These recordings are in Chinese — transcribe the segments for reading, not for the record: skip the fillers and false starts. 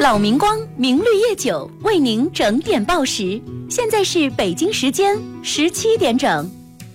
老明光明绿叶酒为您整点报时，现在是北京时间17点整。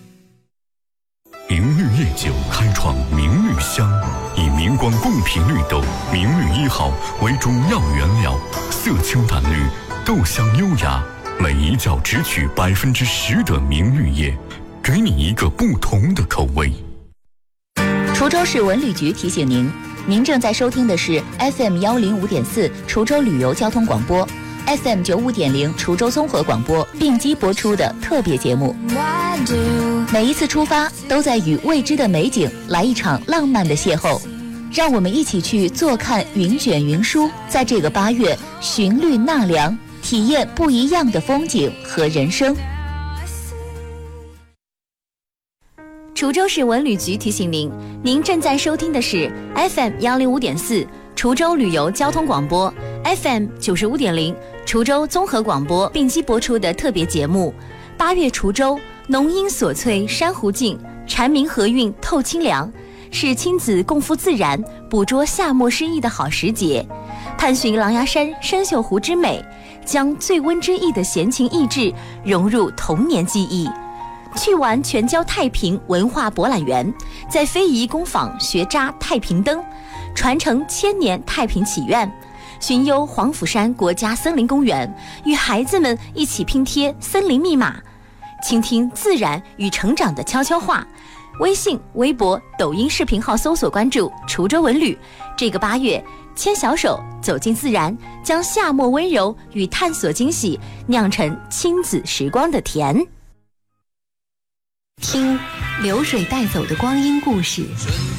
明绿叶酒开创明绿香，以明光贡品绿豆明绿1号为中药原料，色清淡绿，豆香优雅，每一角只取10%的明绿叶，给你一个不同的口味。 滁州市文旅局提醒您正在收听的是 FM105.4 滁州旅游交通广播， FM95.0 滁州综合广播并机播出的特别节目。每一次出发都在与未知的美景来一场浪漫的邂逅，让我们一起去坐看云卷云舒，在这个8月寻绿纳凉，体验不一样的风景和人生。 滁州市文旅局提醒您正在收听的是 FM105.4 滁州旅游交通广播， FM95.0 滁州综合广播并机播出的特别节目。8月滁州，浓荫锁翠珊瑚静，蝉鸣和韵透清凉，是亲子共赴自然，捕捉夏末诗意的好时节。探寻狼牙山生锈湖之美，将醉温之意的闲情逸致融入童年记忆。去玩全椒太平文化博览园，在非遗工坊学扎太平灯，传承1000年太平祈愿。巡游黄甫山国家森林公园，与孩子们一起拼贴森林密码，倾听自然与成长的悄悄话。微信、微博、抖音视频号搜索关注滁州文旅。这个8月，牵小手走进自然，将夏末温柔与探索惊喜酿成亲子时光的甜。听流水带走的光阴故事，